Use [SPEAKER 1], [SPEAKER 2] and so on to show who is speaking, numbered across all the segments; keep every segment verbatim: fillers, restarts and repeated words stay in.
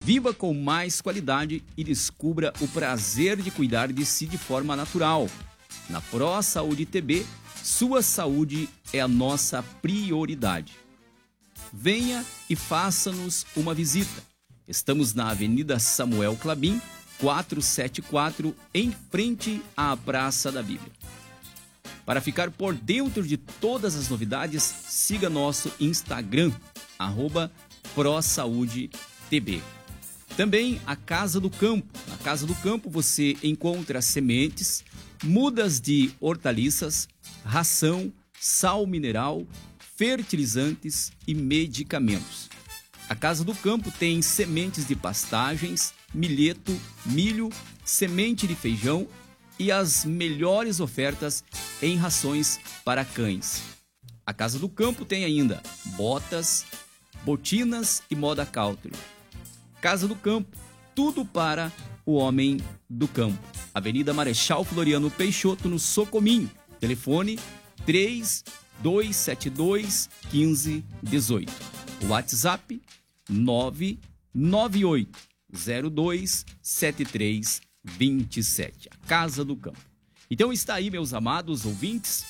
[SPEAKER 1] Viva com mais qualidade e descubra o prazer de cuidar de si de forma natural. Na Pro Saúde T B, sua saúde é a nossa prioridade. Venha e faça-nos uma visita. Estamos na Avenida Samuel Clabim, quatrocentos e setenta e quatro, em frente à Praça da Bíblia. Para ficar por dentro de todas as novidades, siga nosso Instagram, arroba Pro Saúde T B. Também a Casa do Campo. Na Casa do Campo você encontra sementes, mudas de hortaliças, ração, sal mineral, fertilizantes e medicamentos. A Casa do Campo tem sementes de pastagens, milheto, milho, semente de feijão e as melhores ofertas em rações para cães. A Casa do Campo tem ainda botas, botinas e moda country. Casa do Campo, tudo para o homem do campo. Avenida Marechal Floriano Peixoto, no Socominho. Telefone três dois sete dois, um cinco um oito. WhatsApp nove nove oito zero dois sete três dois sete. A Casa do Campo. Então está aí, meus amados ouvintes.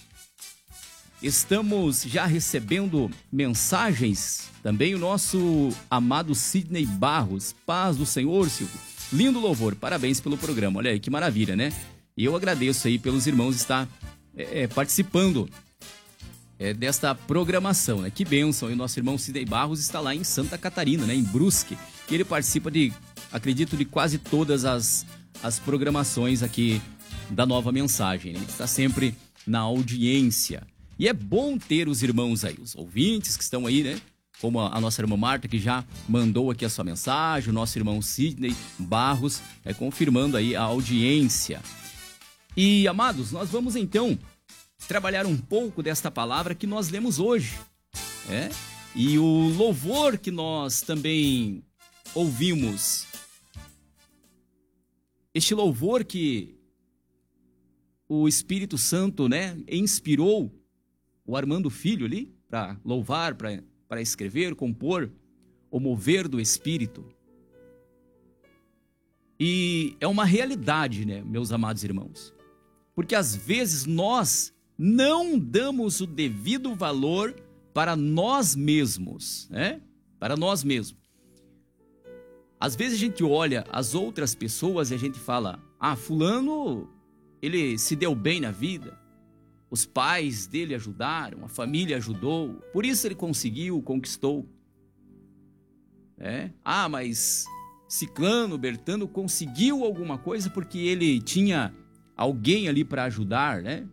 [SPEAKER 1] Estamos já recebendo mensagens. Também o nosso amado Sidney Barros. Paz do Senhor, Silvio. Lindo louvor. Parabéns pelo programa. Olha aí, que maravilha, né? E eu agradeço aí pelos irmãos estar é, participando é, desta programação, né? Que bênção. E o nosso irmão Sidney Barros está lá em Santa Catarina, né? Em Brusque. Que ele participa de, acredito, de quase todas as, as programações aqui da Nova Mensagem, né? Ele está sempre na audiência. E é bom ter os irmãos aí, os ouvintes que estão aí, né? Como a nossa irmã Marta, que já mandou aqui a sua mensagem, o nosso irmão Sidney Barros, é, confirmando aí a audiência. E, amados, nós vamos então trabalhar um pouco desta palavra que nós lemos hoje, né? E o louvor que nós também ouvimos, este louvor que o Espírito Santo, né, inspirou o Armando Filho ali para louvar, para para escrever, compor, o mover do Espírito. E é uma realidade, né, meus amados irmãos? Porque às vezes nós não damos o devido valor para nós mesmos, né? Para nós mesmos. Às vezes a gente olha as outras pessoas e a gente fala: ah, fulano, ele se deu bem na vida. Os pais dele ajudaram, a família ajudou, por isso ele conseguiu, conquistou. É? Ah, mas Ciclano, Bertano conseguiu alguma coisa porque ele tinha alguém ali para ajudar, né?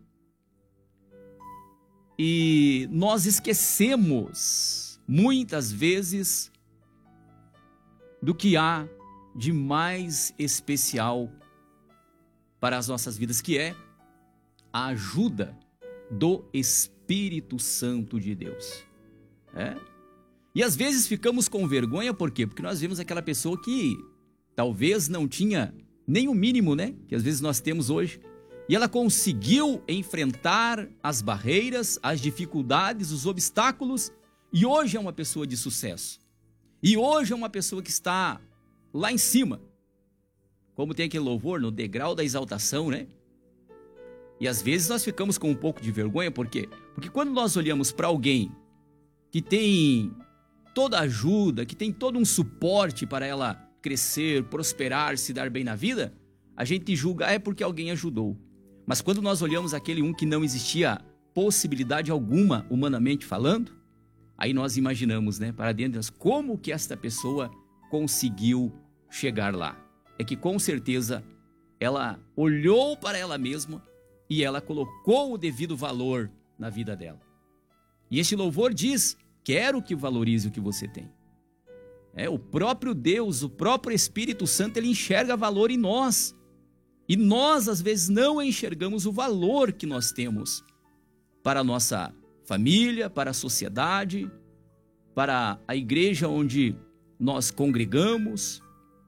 [SPEAKER 1] E nós esquecemos, muitas vezes, do que há de mais especial para as nossas vidas, que é a ajuda do Espírito Santo de Deus. É? E às vezes ficamos com vergonha, por quê? Porque nós vemos aquela pessoa que talvez não tinha nem o mínimo, né? Que às vezes nós temos hoje. E ela conseguiu enfrentar as barreiras, as dificuldades, os obstáculos, e hoje é uma pessoa de sucesso. E hoje é uma pessoa que está lá em cima. Como tem aquele louvor, no degrau da exaltação, né? E às vezes nós ficamos com um pouco de vergonha, por quê? Porque quando nós olhamos para alguém que tem toda a ajuda, que tem todo um suporte para ela crescer, prosperar, se dar bem na vida, a gente julga, ah, é porque alguém ajudou. Mas quando nós olhamos aquele um que não existia possibilidade alguma, humanamente falando, aí nós imaginamos, né, para dentro, como que esta pessoa conseguiu chegar lá. É que com certeza ela olhou para ela mesma e ela colocou o devido valor na vida dela. E este louvor diz: quero que valorize o que você tem. É, o próprio Deus, o próprio Espírito Santo, ele enxerga valor em nós. E nós, às vezes, não enxergamos o valor que nós temos para a nossa família, para a sociedade, para a igreja onde nós congregamos.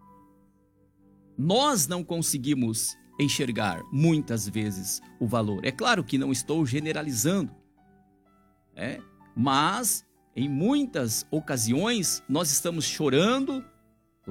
[SPEAKER 1] Nós não conseguimos enxergar, muitas vezes, o valor. É claro que não estou generalizando, é? Mas, em muitas ocasiões, nós estamos chorando